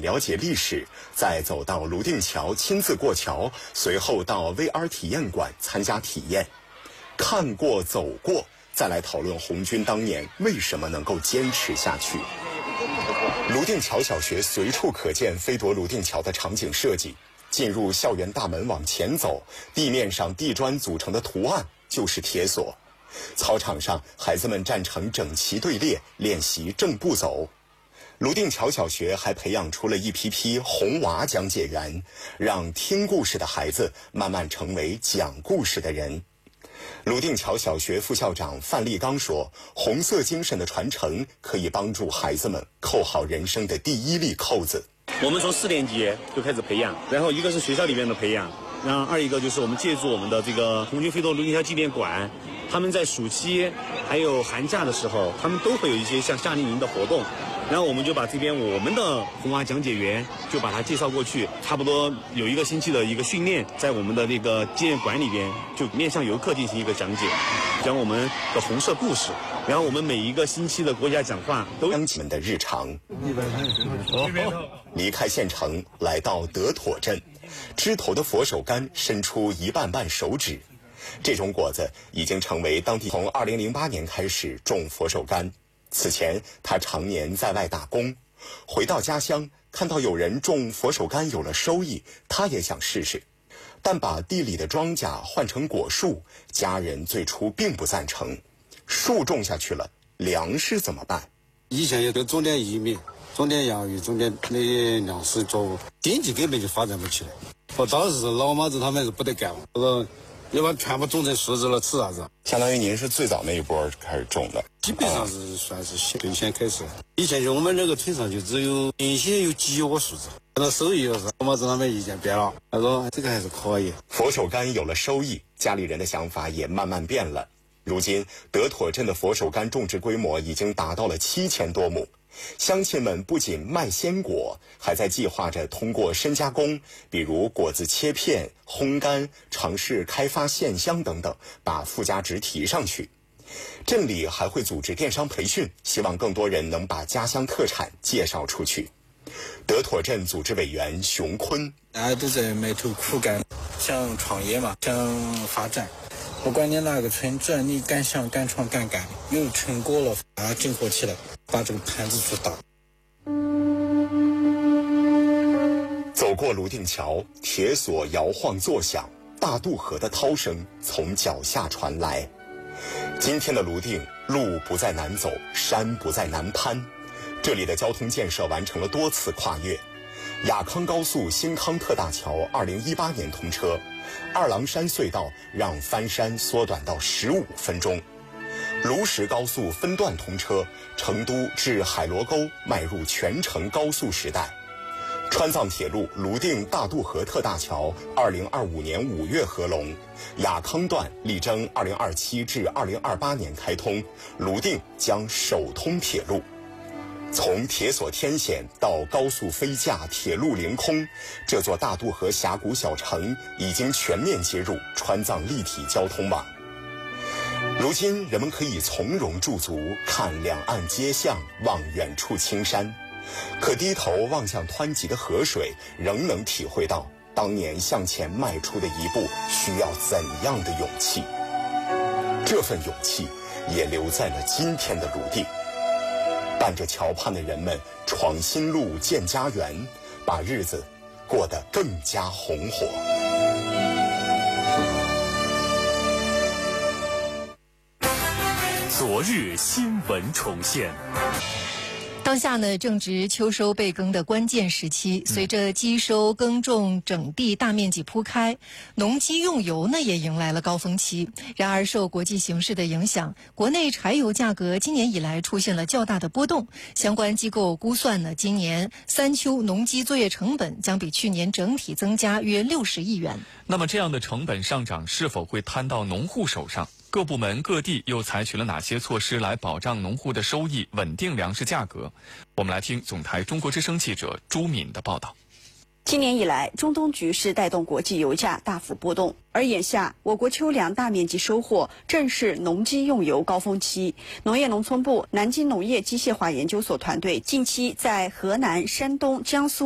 了解历史，再走到泸定桥亲自过桥，随后到 VR 体验馆参加体验。看过走过，再来讨论红军当年为什么能够坚持下去。泸定桥小学随处可见飞夺泸定桥的场景设计。进入校园大门往前走，地面上地砖组成的图案就是铁索。操场上，孩子们站成整齐队列，练习正步走。泸定桥小学还培养出了一批红娃讲解员，让听故事的孩子慢慢成为讲故事的人。泸定桥小学副校长范立刚说，红色精神的传承可以帮助孩子们扣好人生的第一粒扣子。 我们从4年级就开始培养，然后一个是学校里面的培养，然后二一个就是我们借助我们的这个红军飞夺泸定桥纪念馆，他们在暑期还有寒假的时候，他们都会有一些像夏令营的活动，然后我们就把这边我们的红娃讲解员就把它介绍过去，差不多有1个星期的一个训练，在我们的那个纪念馆里边就面向游客进行一个讲解，讲我们的红色故事。然后我们每一个星期的国家讲话都乡亲们的日常。离开县城，来到德妥镇，枝头的佛手柑伸出一半半手指。这种果子已经成为当地从2008年开始种佛手柑。此前他常年在外打工，回到家乡看到有人种佛手柑有了收益，他也想试试。但把地里的庄稼换成果树，家人最初并不赞成。树种下去了，粮食怎么办？ 以前也都种点玉米，种点洋芋，种点那些粮食作物，经济根本就发展不起来。我当时老妈子他们是不得干了，我说要把全部种成树枝了，吃啥子？ 相当于您是最早那一波开始种的， 基本上是算是最先开始。以前就我们这个村上就只有原先有几窝树枝，等到收益了时，老妈子他们意见变了，他说这个还是可以。 佛手柑有了收益，家里人的想法也慢慢变了。如今，德妥镇的佛手柑种植规模已经达到了7000多亩。乡亲们不仅卖鲜果，还在计划着通过深加工，比如果子切片、烘干，尝试开发线香等等，把附加值提上去。镇里还会组织电商培训，希望更多人能把家乡特产介绍出去。德妥镇组织委员熊坤： 大家都在埋头苦干，想创业嘛，想发展。不管你哪个村，只要你敢想敢闯敢干，有成果了，大家整合起来，把这个盘子做大。 走过泸定桥，铁索摇晃作响，大渡河的涛声从脚下传来。今天的泸定，路不再难走，山不再难攀，这里的交通建设完成了多次跨越。雅康高速新康特大桥2018年通车，二郎山隧道让翻山缩短到15分钟。卢石高速分段通车，成都至海螺沟迈入全程高速时代。川藏铁路泸定大渡河特大桥2025年5月合龙，雅康段力争2027至2028年开通，泸定将首通铁路。从铁索天险到高速飞架、铁路凌空，这座大渡河峡谷小城已经全面接入川藏立体交通网。如今人们可以从容驻足，看两岸街巷，望远处青山，可低头望向湍急的河水，仍能体会到当年向前迈出的一步需要怎样的勇气。这份勇气也留在了今天的泸定。伴着桥畔的人们闯新路、建家园，把日子过得更加红火。 昨日新闻重现。 当下呢，正值秋收备耕的关键时期，随着机收、耕种、整地大面积铺开，农机用油呢也迎来了高峰期。然而，受国际形势的影响，国内柴油价格今年以来出现了较大的波动。相关机构估算呢，今年三秋农机作业成本将比去年整体增加约60亿元。 那么，这样的成本上涨是否会摊到农户手上？各部门各地又采取了哪些措施来保障农户的收益、稳定粮食价格？我们来听总台中国之声记者朱敏的报道。 今年以来，中东局势带动国际油价大幅波动，而眼下我国秋粮大面积收获，正是农机用油高峰期。农业农村部南京农业机械化研究所团队近期在河南、山东、江苏